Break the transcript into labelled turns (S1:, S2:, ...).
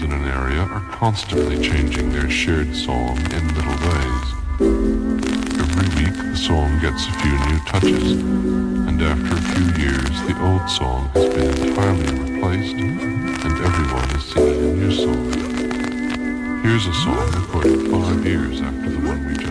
S1: in an area are constantly changing their shared song in little ways. Every week the song gets a few new touches, and after a few years the old song has been entirely replaced, and everyone is singing a new song. Here's a song recorded 5 years after the one we just